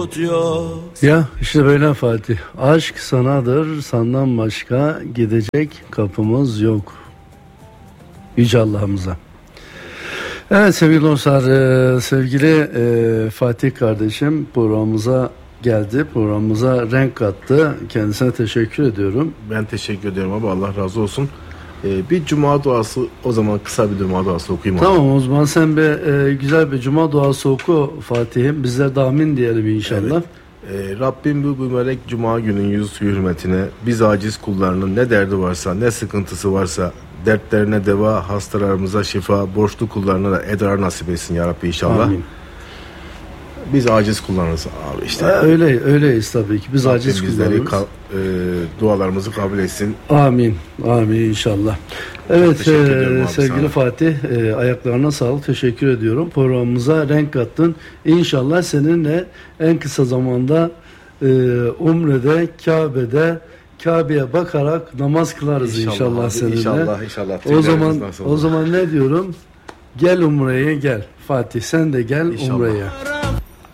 Ya işte böyle Fatih. Aşk sanadır, sandan başka gidecek kapımız yok. Yüce Allah'ımıza. Evet sevgili dostlar, sevgili Fatih kardeşim programımıza geldi. Programımıza renk kattı. Kendisine teşekkür ediyorum. Ben teşekkür ediyorum abi, Allah razı olsun. Bir cuma duası, o zaman kısa bir cuma duası okuyayım. Tamam, o zaman sen bir güzel bir cuma duası oku Fatih'im. Bizler de amin diyelim inşallah. Evet. Rabbim bu mübarek cuma günün yüzü hürmetine biz aciz kullarının ne derdi varsa, ne sıkıntısı varsa dertlerine deva, hastalarımıza şifa, borçlu kullarına da edrar nasip etsin ya Rabbi inşallah. Amin. Biz aciz kullanırız abi işte. Öyleyiz tabii ki. Biz aciz kullanırız. Dualarımızı kabul etsin. Amin. Amin inşallah. Evet sevgili Fatih, ayaklarına sağlık. Teşekkür ediyorum. Programımıza renk kattın. İnşallah seninle en kısa zamanda Umre'de, Kabe'ye bakarak namaz kılarız inşallah seninle. İnşallah. O zaman ne diyorum? Gel Umre'ye gel. Fatih sen de gel İnşallah. Umre'ye.